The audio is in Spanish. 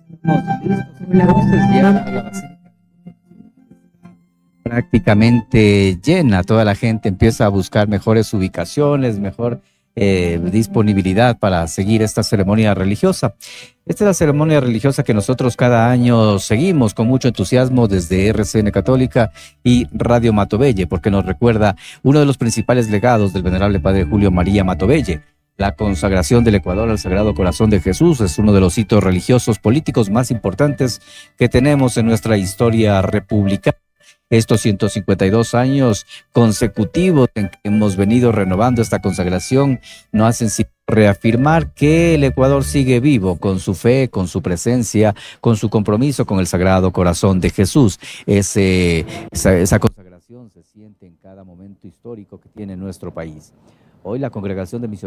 Estamos listos. Entonces ya la basílica prácticamente llena, toda la gente empieza a buscar mejores ubicaciones, mejor disponibilidad para seguir esta ceremonia religiosa. Esta es la ceremonia religiosa que nosotros cada año seguimos con mucho entusiasmo desde RCN Católica y Radio Matovelle, porque nos recuerda uno de los principales legados del venerable Padre Julio María Matovelle. La consagración del Ecuador al Sagrado Corazón de Jesús es uno de los hitos religiosos políticos más importantes que tenemos en nuestra historia republicana. Estos 152 años consecutivos en que hemos venido renovando esta consagración nos hacen reafirmar que el Ecuador sigue vivo con su fe, con su presencia, con su compromiso con el Sagrado Corazón de Jesús. Esa consagración se siente en cada momento histórico que tiene nuestro país. Hoy la Congregación de Misioneros